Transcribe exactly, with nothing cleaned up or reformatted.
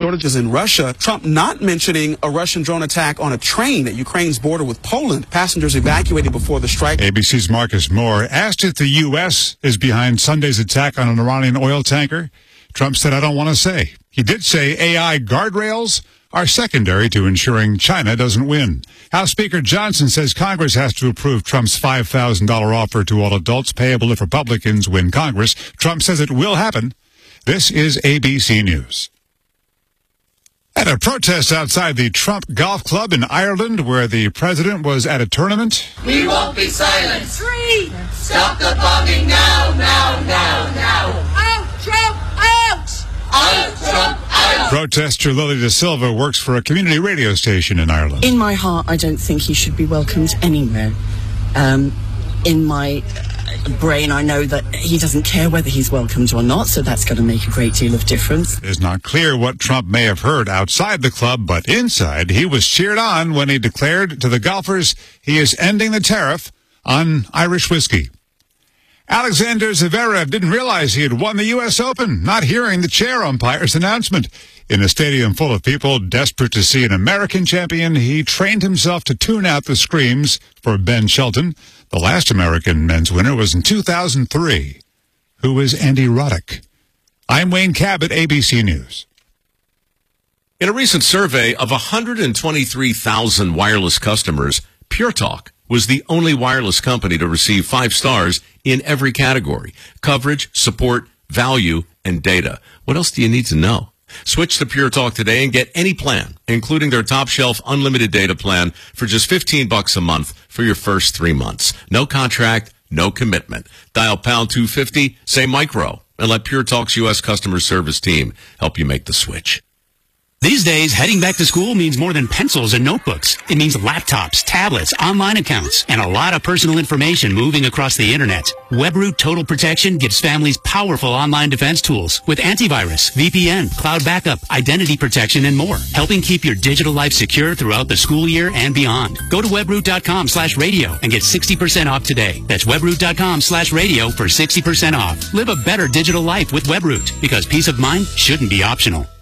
shortages in Russia. Trump not mentioning a Russian drone attack on a train at Ukraine's border with Poland. Passengers evacuated before the strike. A B C's Marcus Moore asked if the U S is behind Sunday's attack on an Iranian oil tanker. Trump said, I don't want to say. He did say A I guardrails are secondary to ensuring China doesn't win. House Speaker Johnson says Congress has to approve Trump's five thousand dollars offer to all adults payable if Republicans win Congress. Trump says it will happen. This is A B C News. At a protest outside the Trump Golf Club in Ireland, where the president was at a tournament. We won't be silent. Three. Stop the bombing now, now, now, now. Out, Trump, out! Out, Trump, out! Protester Lily Da Silva works for a community radio station in Ireland. In my heart, I don't think he should be welcomed anywhere. Um, in my brain, I know that he doesn't care whether he's welcomed or not, so that's going to make a great deal of difference. It is not clear what Trump may have heard outside the club, but inside, he was cheered on when he declared to the golfers he is ending the tariff on Irish whiskey. Alexander Zverev didn't realize he had won the U S Open, not hearing the chair umpire's announcement. In a stadium full of people desperate to see an American champion, he trained himself to tune out the screams for Ben Shelton. The last American men's winner was in two thousand three. Who is Andy Roddick? I'm Wayne Cabot, A B C News. In a recent survey of one hundred twenty-three thousand wireless customers, Pure Talk was the only wireless company to receive five stars in every category: coverage, support, value, and data. What else do you need to know? Switch to Pure Talk today and get any plan, including their top shelf unlimited data plan, for just fifteen bucks a month for your first three months. No contract, no commitment. Dial pound two fifty, say micro, and let Pure Talk's U S customer service team help you make the switch. These days, heading back to school means more than pencils and notebooks. It means laptops, tablets, online accounts, and a lot of personal information moving across the internet. WebRoot Total Protection gives families powerful online defense tools with antivirus, V P N, cloud backup, identity protection, and more, helping keep your digital life secure throughout the school year and beyond. Go to webroot.com slash radio and get sixty percent off today. That's webroot.com slash radio for sixty percent off. Live a better digital life with WebRoot, because peace of mind shouldn't be optional.